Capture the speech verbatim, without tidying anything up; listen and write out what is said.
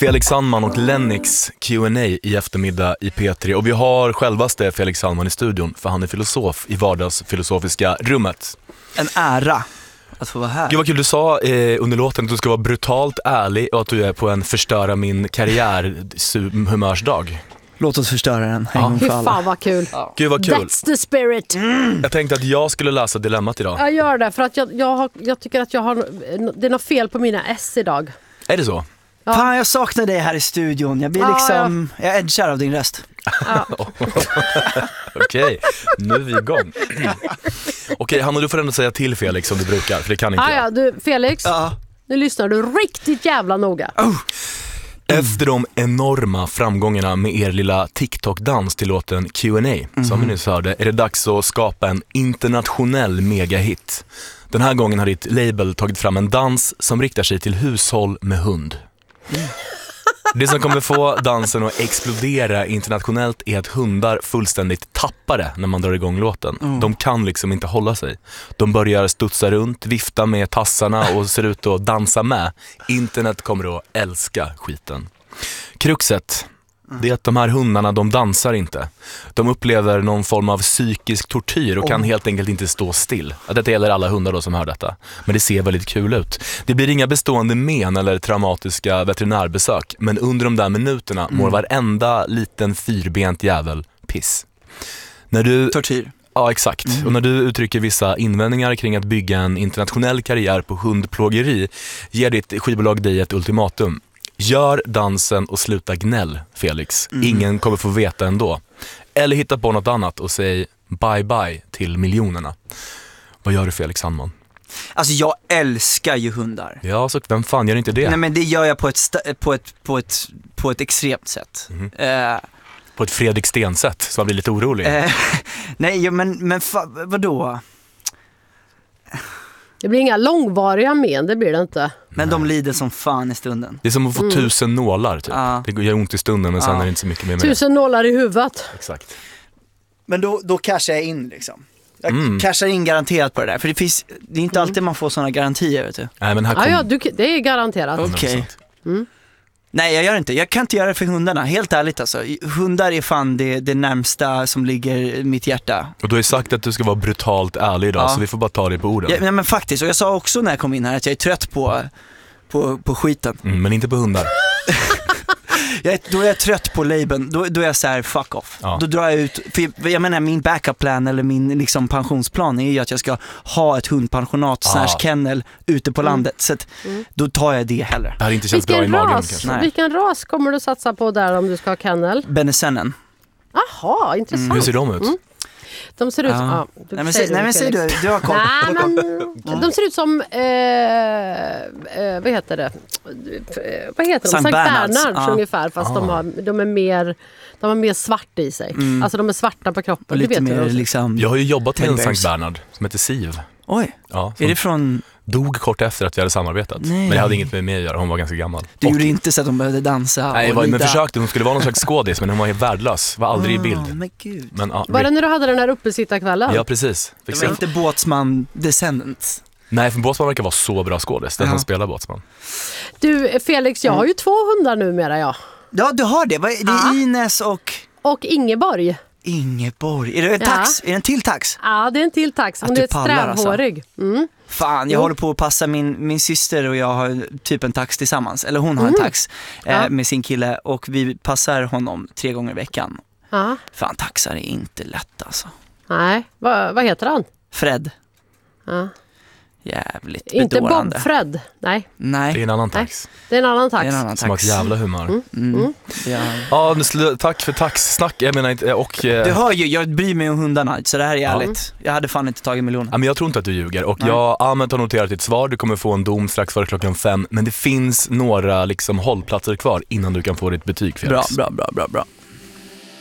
Felix Sandman och Lennox Q and A i eftermiddag i P tre. Och vi har självaste Felix Sandman i studion, för han är filosof i vardagsfilosofiska rummet. En ära att få vara här. Gud vad kul, du sa eh, under låten att du ska vara brutalt ärlig och att du är på en förstöra min karriär humörsdag. Låt oss förstöra den. Ja. Fy fan vad kul. Ja. Gud vad kul. That's the spirit. Mm. Jag tänkte att jag skulle läsa dilemmat idag. Jag gör det för att jag, jag, har, jag tycker att jag har det är något fel på mina S idag. Är det så? Ja. Fan, jag saknar dig här i studion. Jag blir Ja, liksom, ja. jag edgar av din röst. Ja. Okej, nu är vi igång. Okej, Hanna, du får ändå säga till Felix som du brukar, för det kan inte Ah, jag. ja, du, Felix, Ja. nu lyssnar du riktigt jävla noga. Oh. Efter de enorma framgångarna med er lilla TikTok-dans till låten Q and A, mm. som vi nyss hörde, är det dags att skapa en internationell megahit. Den här gången har ditt label tagit fram en dans som riktar sig till hushåll med hund. Mm. Det som kommer få dansen att explodera internationellt är att hundar fullständigt tappar det när man drar igång låten. Mm. De kan liksom inte hålla sig. De börjar studsa runt, vifta med tassarna och ser ut att dansa med. Internet kommer att älska skiten. Kruxet, det är att de här hundarna, de dansar inte. De upplever någon form av psykisk tortyr och kan oh. helt enkelt inte stå still. Detta gäller alla hundar då som hör detta. Men det ser väldigt kul ut. Det blir inga bestående men eller traumatiska veterinärbesök. Men under de där minuterna mm. mår varenda liten fyrbent jävel piss. När du... Tortyr. Ja, exakt. Mm. Och när du uttrycker vissa invändningar kring att bygga en internationell karriär på hundplågeri, ger ditt skivbolag dig ett ultimatum. Gör dansen och sluta gnäll, Felix. Mm. Ingen kommer få veta ändå. Eller hitta på något annat och säg bye bye till miljonerna. Vad gör du, Felix Sandman? Alltså jag älskar ju hundar. Ja, så vem fan gör inte det? Nej, men det gör jag på ett, sta- på ett, på ett, på ett extremt sätt. Mm. Uh, på ett Fredrik Sten-sätt, så man blir lite orolig. Uh, nej, men, men fa- vadå? Det blir inga långvariga men, det blir det inte. Men de lider som fan i stunden. Det är som att få mm. tusen nålar typ. Ja. Det gör ont i stunden, men sen ja. är det inte så mycket mer med Tusen det. nålar i huvudet. Exakt. Men då, då cashar jag in liksom. Jag mm. cashar in garanterat på det där. För det, finns, det är inte alltid mm. man får sådana garantier, vet du. Nej, men här kom... ja, ja, du, det är garanterat. Okej. Okay. Mm. Nej, jag gör inte. Jag kan inte göra det för hundarna, helt ärligt alltså. Hundar är fan det, det närmsta som ligger mitt hjärta. Och du har ju sagt att du ska vara brutalt ärlig idag, ja. så vi får bara ta det på orden. Ja, men faktiskt, och jag sa också när jag kom in här att jag är trött på, på, på skiten. Mm, men inte på hundar. jag är, då är jag trött på labeln, då, då är jag så här fuck off. Ja. Då drar jag ut, för jag menar min backup-plan eller min liksom pensionsplan är ju att jag ska ha ett hundpensionat slash ja. kennel ute på mm. landet. Så att, mm. då tar jag det heller. Det hade inte känts vilken bra i magen ras, kanske. Vilken ras kommer du satsa på där om du ska ha kennel? Benesennen. Aha, intressant. Mm. Hur ser de ut? Mm. De ser ut ja. ja, nej men säg nej, men säg du, du har koll. Nej, men, de ser ut som eh, eh, vad heter det? Vad heter de? Sankt Bernards ja. ungefär, fast ah. de har de är mer de har mer svart i sig. Mm. Alltså de är svarta på kroppen. Och lite mer liksom. Jag har ju jobbat med en Sankt Bernard som heter Siv. Oj. Ja, är det från dog kort efter att vi hade samarbetat. Nej. Men det hade inget med mig att göra, hon var ganska gammal. Du och... gjorde inte så att hon behövde dansa. Nej, var, men försökte, hon skulle vara någon slags skådis, men hon var helt värdelös, var aldrig oh, i bild. Men gud. Men, ah, var det när du hade den här uppesittarkvällen? Ja, precis. Det var inte Båtsman Descendants. Nej, för Båtsman verkar vara så bra skådis, den uh-huh. som spelar Båtsman. Du, Felix, jag har ju två hundar numera, ja. Ja, du har det. Det är ah. Ines och... Och Ingeborg. Ingeborg. Är det en tax? Ja. Är det en till tax? Ja, det är en till tax. Hon är strävhårig. Mm. Fan, jag mm. håller på att passa min, min syster och jag har typ en tax tillsammans. Eller hon har mm. en tax eh, ja. med sin kille och vi passar honom tre gånger i veckan. Ja. Fan, taxar är inte lätt alltså. Nej, Va, vad heter han? Fred. Ja. Jävligt inte bedårande. Bob Fred, nej. Nej. Det är en annan tax. Nej. Det är en annan tax. Det är en annan tax. Som har ett jävla humör. Mm. Mm. Mm. Ja, ja tack för taxsnack. Jag menar inte, och... Eh... Du hör ju, jag bryr mig om hundarna, så det här är ärligt. Ja. Jag hade fan inte tagit miljoner. Ja, men jag tror inte att du ljuger. Och nej. jag Ahmed har noterat ditt svar. Du kommer få en dom strax före klockan fem. Men det finns några liksom hållplatser kvar innan du kan få ditt betyg, Felix. Bra, bra, bra, bra, bra.